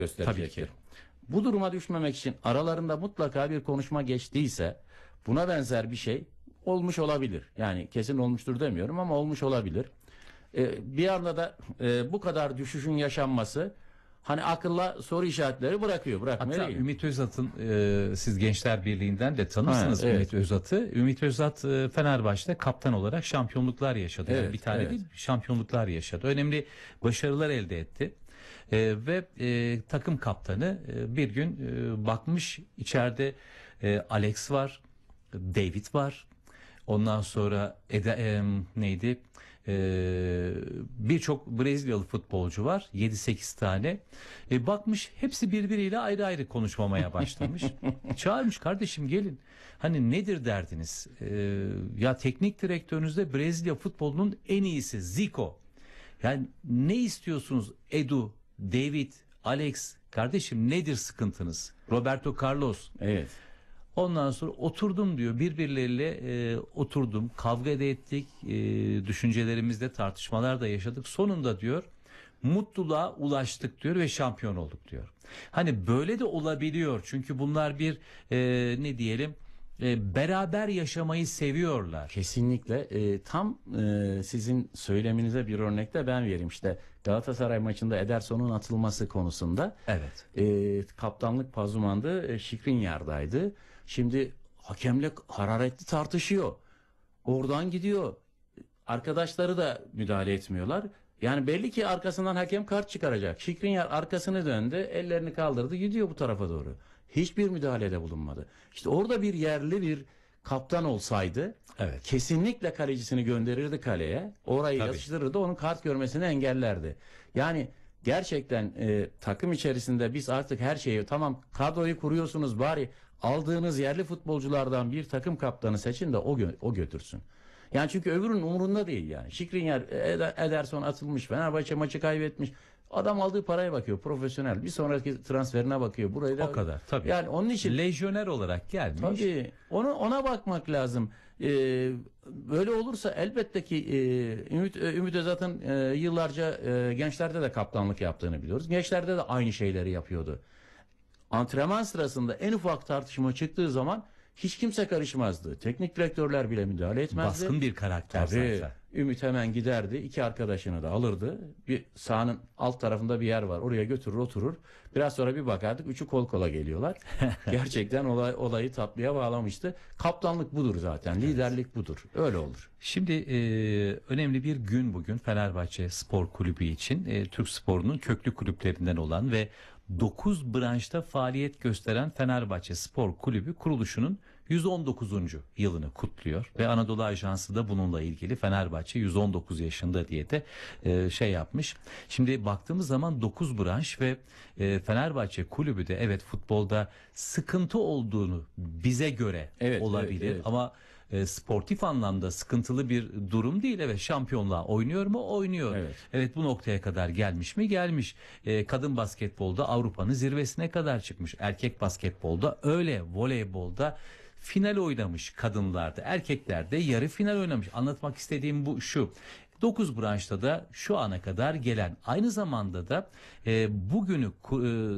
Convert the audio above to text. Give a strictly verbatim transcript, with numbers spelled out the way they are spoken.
gösterecektir. Bu duruma düşmemek için aralarında mutlaka bir konuşma geçtiyse buna benzer bir şey olmuş olabilir. Yani kesin olmuştur demiyorum ama olmuş olabilir. Ee, bir anda da e, bu kadar düşüşün yaşanması hani akılla soru işaretleri bırakıyor. Bırakmıyor Hatta değil. Ümit Özat'ın e, siz Gençler Birliği'nden de tanırsınız Ha, evet. Ümit Özat'ı. Ümit Özat e, Fenerbahçe'de kaptan olarak şampiyonluklar yaşadı. Yani Evet, bir tane evet. değil, şampiyonluklar yaşadı. Önemli başarılar elde etti. E, ve e, takım kaptanı e, bir gün e, bakmış içeride e, Alex var, David var. Ondan sonra Eda, e, neydi? Ee, birçok Brezilyalı futbolcu var, yedi sekiz tane. E, bakmış hepsi birbiriyle ayrı ayrı konuşmamaya başlamış. Çağırmış, kardeşim gelin. Hani nedir derdiniz? Ee, ya teknik direktörünüzde Brezilya futbolunun en iyisi Zico. Yani ne istiyorsunuz Edu, David, Alex? Kardeşim nedir sıkıntınız? Roberto Carlos. Evet. Ondan sonra oturdum diyor, birbirleriyle e, oturdum, kavga da ettik, e, düşüncelerimizde tartışmalar da yaşadık. Sonunda diyor mutluluğa ulaştık diyor ve şampiyon olduk diyor. Hani böyle de olabiliyor çünkü bunlar bir e, ne diyelim e, beraber yaşamayı seviyorlar. Kesinlikle. E, tam e, sizin söyleminize bir örnek de ben vereyim. İşte Galatasaray maçında Ederson'un atılması konusunda Evet. e, kaptanlık Pazuman'dı, e, Skriniar'daydı. Şimdi hakemle hararetli tartışıyor. Oradan gidiyor. Arkadaşları da müdahale etmiyorlar. Yani belli ki arkasından hakem kart çıkaracak. Skriniar arkasını döndü, ellerini kaldırdı, gidiyor bu tarafa doğru. Hiçbir müdahalede bulunmadı. İşte orada bir yerli bir kaptan olsaydı Evet. kesinlikle kalecisini gönderirdi kaleye. Orayı Tabii. yatıştırırdı, onun kart görmesini engellerdi. Yani gerçekten e, takım içerisinde biz artık her şeyi tamam kadroyu kuruyorsunuz bari aldığınız yerli futbolculardan bir takım kaptanı seçin de o, gö o götürsün. Yani çünkü öbürünün umurunda değil yani. Skriniar, Ederson atılmış, Fenerbahçe maçı kaybetmiş. Adam aldığı paraya bakıyor, profesyonel. Bir sonraki transferine bakıyor. Burayı da O kadar tabii. yani onun için Lejyoner olarak gelmiş. tabii onu ona bakmak lazım. Ee, böyle olursa elbette ki e, Ümit Ümit Özat'ın e, yıllarca e, gençlerde de kaptanlık yaptığını biliyoruz. Gençlerde de aynı şeyleri yapıyordu. Antrenman sırasında en ufak tartışma çıktığı zaman hiç kimse karışmazdı. Teknik direktörler bile müdahale etmezdi. Baskın bir karakter Tabii. zaten. Ümit hemen giderdi. İki arkadaşını da alırdı. Bir sahanın alt tarafında bir yer var. Oraya götürür oturur. Biraz sonra bir bakardık. Üçü kol kola geliyorlar. Gerçekten olay, olayı tatlıya bağlamıştı. Kaptanlık budur zaten. Liderlik budur. Öyle olur. Şimdi e, önemli bir gün bugün Fenerbahçe Spor Kulübü için e, Türk sporunun köklü kulüplerinden olan ve dokuz branşta faaliyet gösteren Fenerbahçe Spor Kulübü kuruluşunun yüz on dokuzuncu yılını kutluyor ve Anadolu Ajansı da bununla ilgili Fenerbahçe yüz on dokuz yaşında diye de e, şey yapmış. Şimdi baktığımız zaman dokuz branş ve e, Fenerbahçe Kulübü de evet futbolda sıkıntı olduğunu bize göre Evet, olabilir evet, evet. ama e, sportif anlamda sıkıntılı bir durum değil. Evet, şampiyonluğa oynuyor mu? Oynuyor. Evet. Evet, bu noktaya kadar gelmiş mi? Gelmiş. E, kadın basketbolda Avrupa'nın zirvesine kadar çıkmış. Erkek basketbolda öyle. Voleybolda final oynamış kadınlarda. Erkeklerde yarı final oynamış. Anlatmak istediğim bu şu. dokuz branşta da şu ana kadar gelen, aynı zamanda da e, bugünü e,